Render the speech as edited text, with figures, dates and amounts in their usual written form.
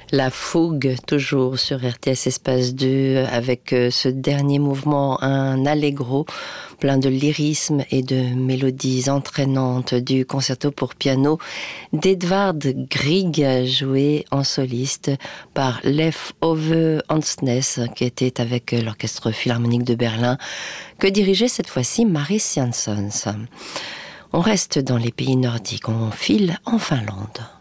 La fougue, toujours sur RTS Espace 2, avec ce dernier mouvement, un allegro plein de lyrisme et de mélodies entraînantes du concerto pour piano d'Edvard Grieg, joué en soliste par Leif Ove Andsnes, qui était avec l'Orchestre Philharmonique de Berlin, que dirigeait cette fois-ci Maris Jansons. On reste dans les pays nordiques, on file en Finlande.